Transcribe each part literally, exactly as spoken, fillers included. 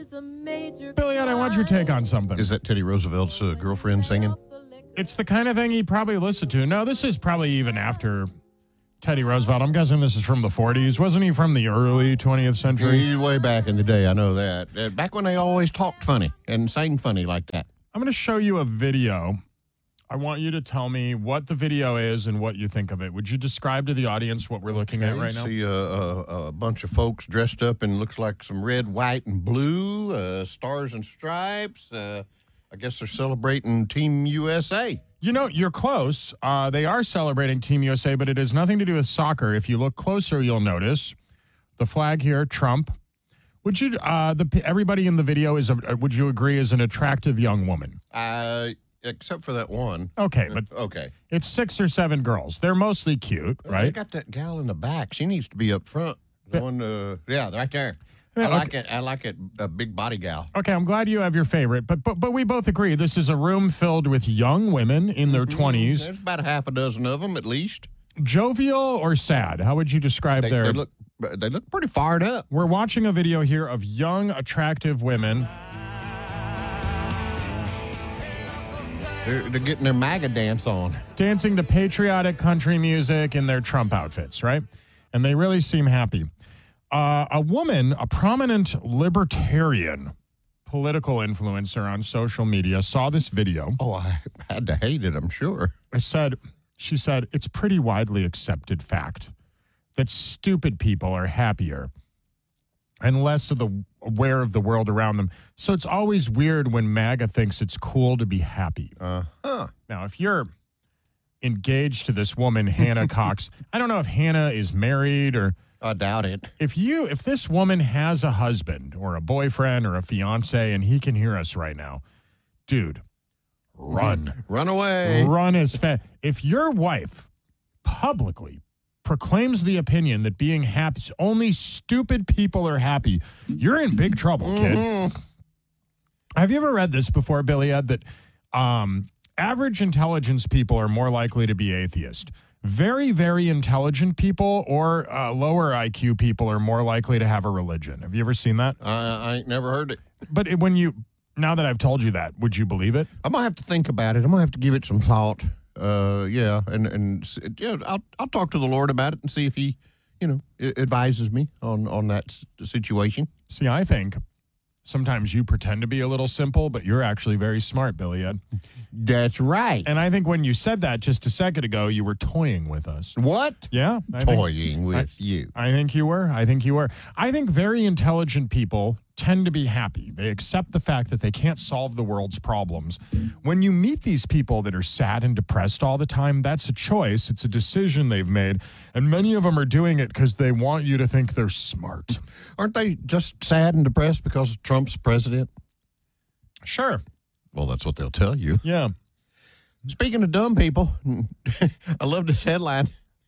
Billy, I want your take on something. Is that Teddy Roosevelt's uh, girlfriend singing? It's the kind of thing he probably listened to. No, this is probably even after Teddy Roosevelt. I'm guessing this is from the forties. Wasn't he from the early twentieth century? Way back in the day, I know that. Uh, back when they always talked funny and sang funny like that. I'm going to show you a video. I want you to tell me what the video is and what you think of it. Would you describe to the audience what we're looking okay, at right now? See a, a, a bunch of folks dressed up in looks like some red, white, and blue, uh, stars and stripes. Uh, I guess they're celebrating Team U S A. You know, you're close. Uh, they are celebrating Team U S A, but it has nothing to do with soccer. If you look closer, you'll notice the flag here, Trump. Would you, uh, the everybody in the video is, a, would you agree, is an attractive young woman? Uh, except for that one. Okay, but okay, it's six or seven girls. They're mostly cute, right? They got that gal in the back. She needs to be up front. The Yeah. one, uh, yeah, right there. Yeah, I like okay. it. I like it. A big body gal. Okay, I'm glad you have your favorite, but but but we both agree this is a room filled with young women in their twenties. There's about a half a dozen of them at least. Jovial or sad? How would you describe They, their? they look. They look pretty fired up. We're watching a video here of young, attractive women. They're, they're getting their MAGA dance on. Dancing to patriotic country music in their Trump outfits, right? And they really seem happy. Uh, a woman, a prominent libertarian political influencer on social media, saw this video. Oh, I had to hate it, I'm sure. I said, she said, it's pretty widely accepted fact that stupid people are happier and less of the aware of the world around them. So it's always weird when MAGA thinks it's cool to be happy. Uh-huh. Now, if you're engaged to this woman, Hannah Cox, I don't know if Hannah is married or... I doubt it. If you, if this woman has a husband or a boyfriend or a fiance and he can hear us right now, dude, run. Run away. Run as fast. If your wife publicly proclaims the opinion that being happy, only stupid people are happy, you're in big trouble, kid. Mm-hmm. Have you ever read this before, Billy Ed, that um, average intelligence people are more likely to be atheist? Very, very intelligent people or uh, lower I Q people are more likely to have a religion. Have you ever seen that? Uh, I ain't never heard it. But it, when you, now that I've told you that, would you believe it? I'm gonna have to think about it. I'm gonna have to give it some thought. Uh, yeah, and and yeah, I'll I'll talk to the Lord about it and see if He, you know, advises me on on that situation. See, I think sometimes you pretend to be a little simple, but you're actually very smart, Billy Ed. That's right. And I think when you said that just a second ago, you were toying with us. What? Yeah. I Toying think, with I, you. I think you were. I think you were. I think very intelligent people tend to be happy. They accept the fact that they can't solve the world's problems. When you meet these people that are sad and depressed all the time, that's a choice. It's a decision they've made. And many of them are doing it because they want you to think they're smart. Aren't they just sad and depressed because Trump's president? Sure. Well, that's what they'll tell you. Yeah. Speaking of dumb people, I love this headline.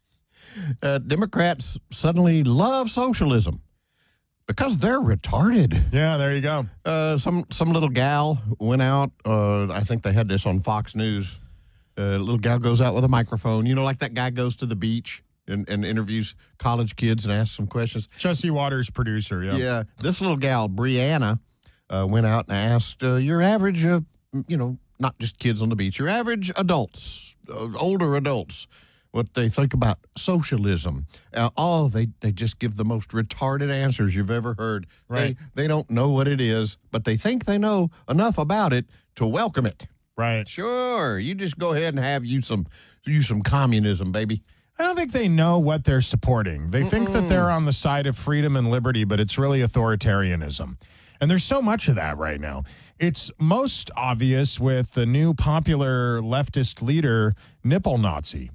Uh, Democrats suddenly love socialism because they're retarded. Yeah, there you go. Uh, some some little gal went out. Uh, I think they had this on Fox News. A uh, little gal goes out with a microphone. You know, like that guy goes to the beach and, and interviews college kids and asks some questions. Jesse Waters, producer, yeah. Yeah. This little gal, Brianna, uh, went out and asked uh, your average, uh, you know, not just kids on the beach, your average adults, uh, older adults, what they think about socialism. Uh, oh, they, they just give the most retarded answers you've ever heard. Right. They, they don't know what it is, but they think they know enough about it to welcome it. Right. Sure. You just go ahead and have you some, you some communism, baby. I don't think they know what they're supporting. They Mm-mm. think that they're on the side of freedom and liberty, but it's really authoritarianism. And there's so much of that right now. It's most obvious with the new popular leftist leader, Nipple Nazi.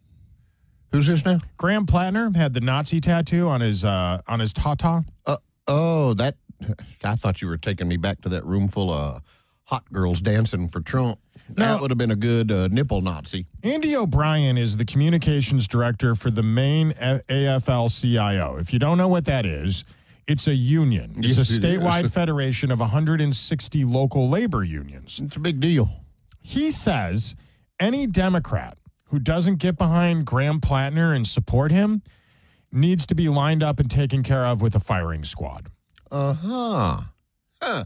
Who's this now? Graham Plattner had the Nazi tattoo on his uh, on his tata. Uh, oh, that, I thought you were taking me back to that room full of hot girls dancing for Trump. No. That would have been a good uh, nipple Nazi. Andy O'Brien is the communications director for the Maine A F L C I O. If you don't know what that is, it's a union. It's Yes, a it statewide is. federation of one hundred sixty local labor unions. It's a big deal. He says any Democrat who doesn't get behind Graham Plattner and support him needs to be lined up and taken care of with a firing squad. Uh-huh. Huh.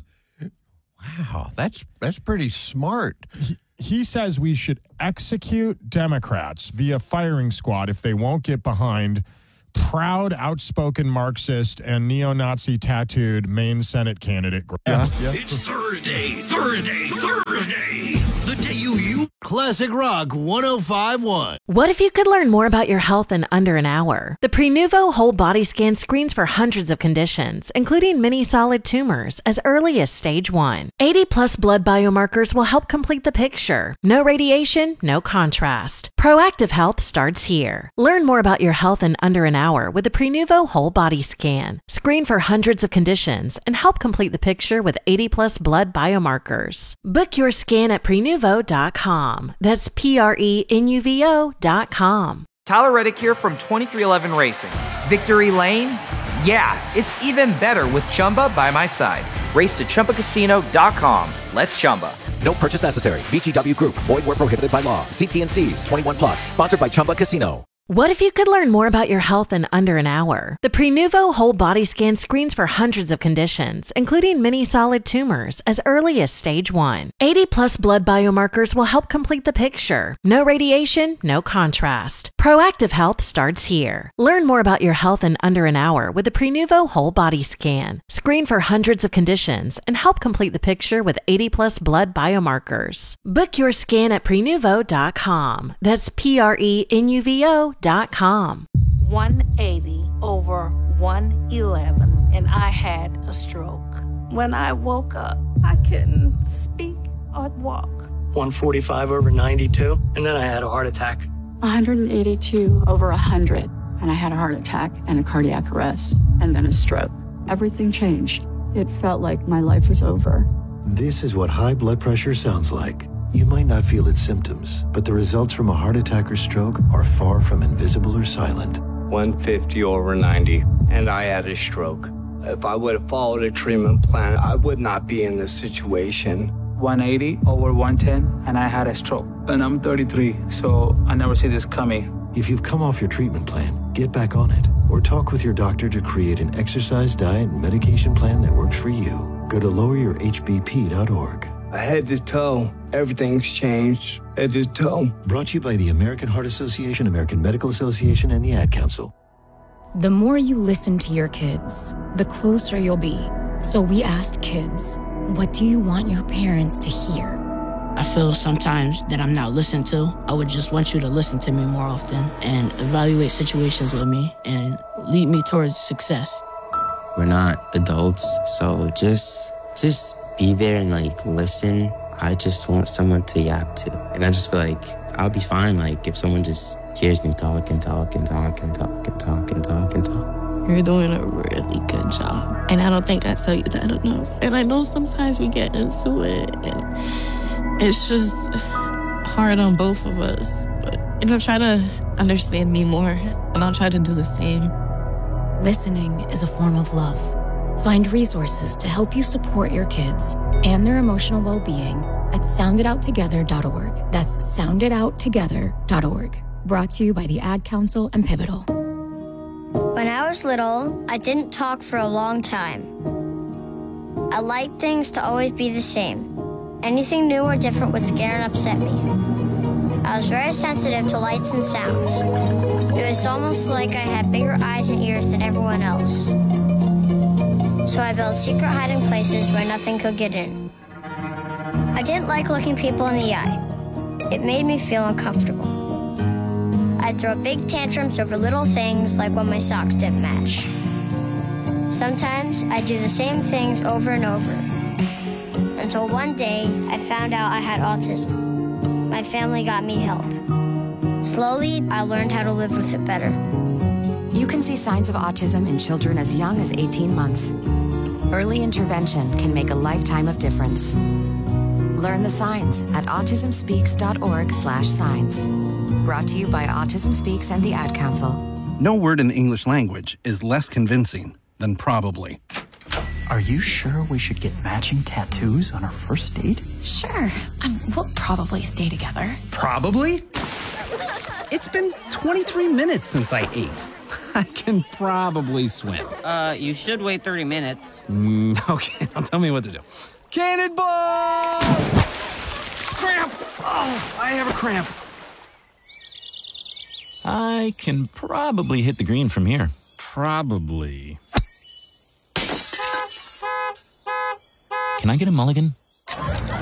Wow, that's that's pretty smart. He, he says we should execute Democrats via firing squad if they won't get behind proud, outspoken Marxist and neo-Nazi tattooed Maine Senate candidate. Yeah, yeah. It's Thursday, Thursday, Thursday. The day you you. Classic Rock one oh five point one. What if you could learn more about your health in under an hour? The Prenuvo Whole Body Scan screens for hundreds of conditions, including many solid tumors, as early as stage one. eighty plus blood biomarkers will help complete the picture. No radiation, no contrast. Proactive health starts here. Learn more about your health in under an hour with the Prenuvo Whole Body Scan. Screen for hundreds of conditions and help complete the picture with eighty plus blood biomarkers. Book your scan at prenuvo dot com. That's P R E N U V O dot com. Tyler Reddick here from twenty-three eleven Racing. Victory Lane? Yeah, it's even better with Chumba by my side. Race to Chumba Casino dot com. Let's Chumba. No purchase necessary. V G W Group. Void where prohibited by law. See T N Cs. twenty-one plus. Sponsored by Chumba Casino. What if you could learn more about your health in under an hour? The Prenuvo Whole Body Scan screens for hundreds of conditions, including many solid tumors, as early as stage one. eighty plus blood biomarkers will help complete the picture. No radiation, no contrast. Proactive health starts here. Learn more about your health in under an hour with the Prenuvo Whole Body Scan. Screen for hundreds of conditions and help complete the picture with eighty plus blood biomarkers. Book your scan at prenuvo dot com. That's P R E N U V O dot com. one eighty over one eleven, and I had a stroke. When I woke up, I couldn't speak or walk. one forty-five over ninety-two, and then I had a heart attack. one eighty-two over one hundred, and I had a heart attack and a cardiac arrest, and then a stroke. Everything changed. It felt like my life was over. This is what high blood pressure sounds like. You might not feel its symptoms, but the results from a heart attack or stroke are far from invisible or silent. one fifty over ninety, and I had a stroke. If I would have followed a treatment plan, I would not be in this situation. one eighty over one ten, and I had a stroke. And I'm thirty-three, so I never see this coming. If you've come off your treatment plan, get back on it, or talk with your doctor to create an exercise, diet, and medication plan that works for you. Go to lower your H B P dot org. Head to toe, everything's changed. Head to toe. Brought to you by the American Heart Association, American Medical Association, and the Ad Council. The more you listen to your kids, the closer you'll be. So we asked kids, what do you want your parents to hear? I feel sometimes that I'm not listened to. I would just want you to listen to me more often and evaluate situations with me and lead me towards success. We're not adults, so just just be there and like listen. I just want someone to yap to. And I just feel like I'll be fine like if someone just hears me talk and talk and talk and talk and talk and talk and talk. You're doing a really good job. And I don't think I tell you that enough. And I know sometimes we get into it and it's just hard on both of us. But you know, try to understand me more and I'll try to do the same. Listening is a form of love. Find resources to help you support your kids and their emotional well-being at sound it out together dot org. That's sound it out together dot org. Brought to you by the Ad Council and Pivotal. When I was little, I didn't talk for a long time. I liked things to always be the same. Anything new or different would scare and upset me. I was very sensitive to lights and sounds. It was almost like I had bigger eyes and ears than everyone else. So I built secret hiding places where nothing could get in. I didn't like looking people in the eye. It made me feel uncomfortable. I'd throw big tantrums over little things like when my socks didn't match. Sometimes I'd do the same things over and over. Until one day, I found out I had autism. My family got me help. Slowly, I learned how to live with it better. You can see signs of autism in children as young as eighteen months. Early intervention can make a lifetime of difference. Learn the signs at autism speaks dot org slash signs. Brought to you by Autism Speaks and the Ad Council. No word in the English language is less convincing than probably. Are you sure we should get matching tattoos on our first date? Sure. Um, we'll probably stay together. Probably? It's been twenty-three minutes since I ate. I can probably swim. Uh, you should wait thirty minutes. Mm, okay, now tell me what to do. Cannonball! Cramp! Oh, I have a cramp. I can probably hit the green from here. Probably. Can I get a mulligan?